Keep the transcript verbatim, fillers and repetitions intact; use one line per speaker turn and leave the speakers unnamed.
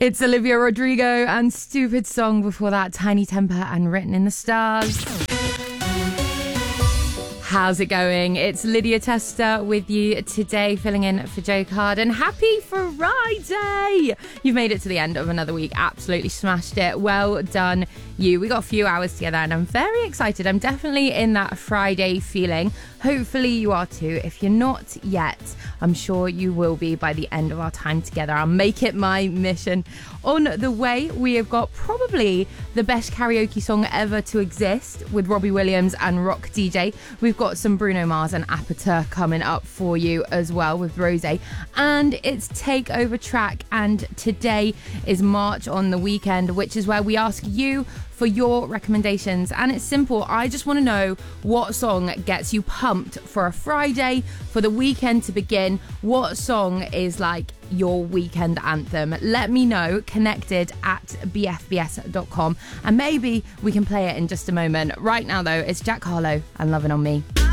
It's Olivia Rodrigo and Stupid Song. Before that, Tiny Temper and Written in the Stars. How's it going? It's Lydia Tester with you today, filling in for Joe Card. And happy Friday! You've made it to the end of another week. Absolutely smashed it. Well done, you. We got a few hours together and I'm very excited. I'm definitely in that Friday feeling. Hopefully you are too. If you're not yet, I'm sure you will be by the end of our time together. I'll make it my mission. On the way, we have got probably the best karaoke song ever to exist with Robbie Williams and Rock D J. We've got some Bruno Mars and Apata coming up for you as well with Rosé. And it's Takeover Track. And today is March on the Weekend, which is where we ask you for your recommendations. And it's simple. I just want to know what song gets you pumped for a Friday, for the weekend to begin. What song is like your weekend anthem? Let me know. Connected at b f b s dot com, and maybe we can play it in just a moment. Right now though, it's Jack Harlow and Lovin' On Me.